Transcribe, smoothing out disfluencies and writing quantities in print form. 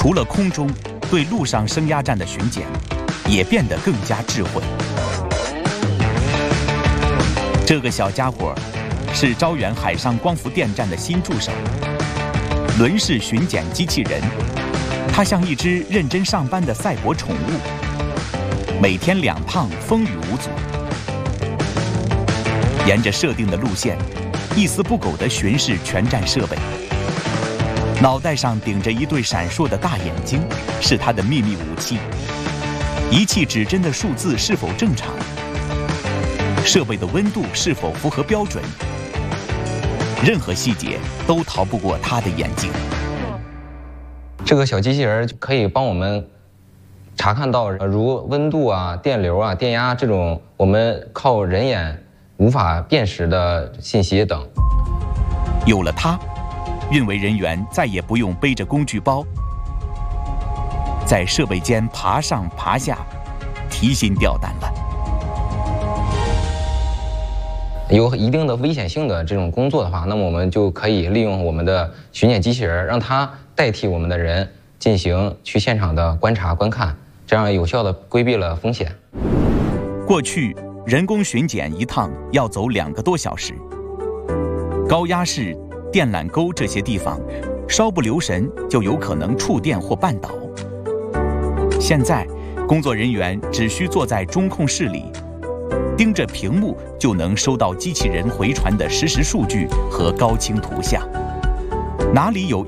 除了空中，对陆上升压站的巡检也变得更加智慧。这个小家伙是招远海上光伏电站的新助手，轮式巡检机器人。它像一只认真上班的赛博宠物，每天2趟，风雨无阻。沿着设定的路线，一丝不苟地巡视全站设备。脑袋上顶着一对闪烁的大眼睛，是它的秘密武器。仪器指针的数字是否正常？设备的温度是否符合标准？任何细节都逃不过它的眼睛。 这个小机器人可以帮我们查看到如温度啊、电流啊、电压这种我们靠人眼无法辨识的信息等。 有了它，运维人员再也不用背着工具包，在设备间爬上爬下，提心吊胆了。 有一定的危险性的这种工作的话，那么我们就可以利用我们的巡检机器人，让它代替我们的人进行去现场的观察观看，这样有效地规避了风险。 过去人工巡检一趟要走2个多小时，高压室、电缆沟这些地方，稍不留神就有可能触电或绊倒。现在，工作人员只需坐在中控室里，盯着屏幕就能收到机器人回传的实时数据和高清图像。哪里有